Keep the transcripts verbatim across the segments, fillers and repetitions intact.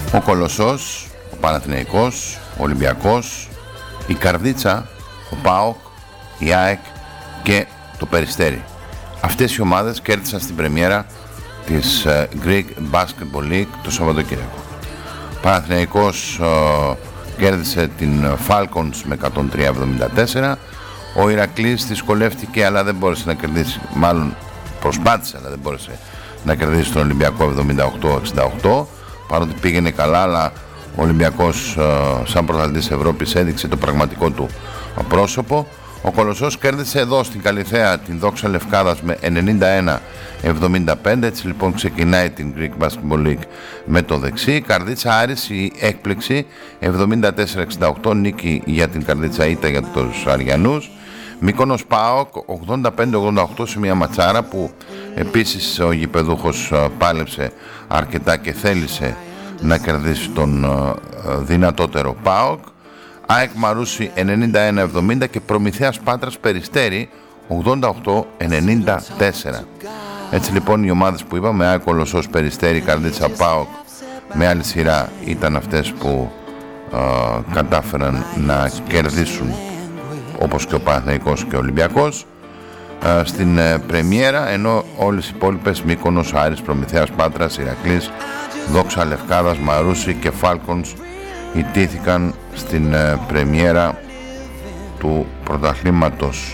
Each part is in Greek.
Ο Κολοσσός, ο Παναθηναϊκός, ο Ολυμπιακός, η Καρδίτσα, ο ΠΑΟΚ, η ΑΕΚ και το Περιστέρι. Αυτές οι ομάδες κέρδισαν στην πρεμιέρα της Greek Basketball League το Σαββατοκύριακο. Ο Παναθηναϊκός uh, κέρδισε την Falcons με εκατόν τρία εβδομήντα τέσσερα. Ο Ηρακλής δυσκολεύτηκε αλλά δεν μπόρεσε να κερδίσει, μάλλον προσπάθησε αλλά δεν μπόρεσε να κερδίσει τον Ολυμπιακό εβδομήντα οκτώ εξήντα οκτώ, παρότι πήγαινε καλά, αλλά ο Ολυμπιακός uh, σαν πρωταθλητής Ευρώπης έδειξε το πραγματικό του πρόσωπο. Ο Κολοσσός κέρδισε εδώ στην Καλιθέα την Δόξα Λευκάδας με ενενήντα ένα εβδομήντα πέντε. Έτσι λοιπόν ξεκινάει την Greek Basketball League με το δεξί. Η Καρδίτσα Άρης, η έκπληξη, εβδομήντα τέσσερα εξήντα οκτώ, νίκη για την Καρδίτσα, ήττα για τους Αριανούς. Μύκονος ΠΑΟΚ ογδόντα πέντε ογδόντα οκτώ σε μια ματσάρα που επίσης ο γηπεδούχος πάλεψε αρκετά και θέλησε να κερδίσει τον δυνατότερο ΠΑΟΚ. ΑΕΚ Μαρούσι ενενήντα ένα εβδομήντα και Προμηθέας Πάτρας Περιστέρι ογδόντα οκτώ ενενήντα τέσσερα. Έτσι λοιπόν οι ομάδες που είπαμε, ΑΕΚ, Κολοσσός, Περιστέρι, Καρδίτσα, ΠΑΟΚ, με άλλη σειρά ήταν αυτές που α, κατάφεραν να κερδίσουν, όπως και ο Παναθηναϊκός και ο Ολυμπιακός α, στην ε, πρεμιέρα, ενώ όλες οι υπόλοιπες, Μύκονος, Άρης, Προμηθέας Πάτρας, Ηρακλής, Δόξα Λευκάδας, Μαρούσι και Falcons ιτήθηκαν στην ε, πρεμιέρα του πρωταθλήματος.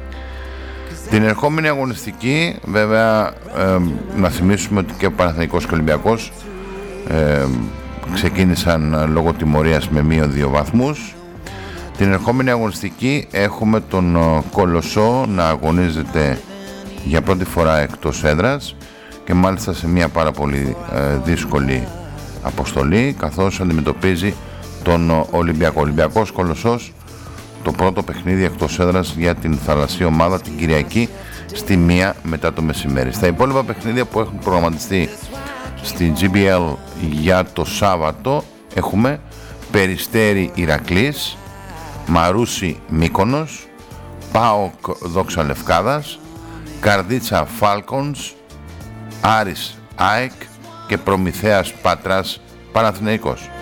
Την ερχόμενη αγωνιστική, βέβαια, ε, να θυμίσουμε ότι και ο Παναθηναϊκός και ο Ολυμπιακός ε, ξεκίνησαν ε, λόγω τιμωρίας με μείον δύο βαθμούς. Την ερχόμενη αγωνιστική έχουμε τον ε, Κολοσσό να αγωνίζεται για πρώτη φορά εκτός έδρας και μάλιστα σε μια πάρα πολύ ε, δύσκολη αποστολή, καθώς αντιμετωπίζει τον Ολυμπιακό. Ολυμπιακός Κολοσσός, το πρώτο παιχνίδι εκτός έδρας για την θαλασσή ομάδα την Κυριακή στη μία μετά το μεσημέρι. Στα υπόλοιπα παιχνίδια που έχουν προγραμματιστεί στην τζι μπι ελ για το Σάββατο έχουμε Περιστέρι Ηρακλής, Μαρούσι Μύκονος, ΠΑΟΚ Δόξα Λευκάδας, Καρδίτσα Falcons, Άρης ΑΕΚ και Προμηθέας Πάτρας Παναθηναϊκός.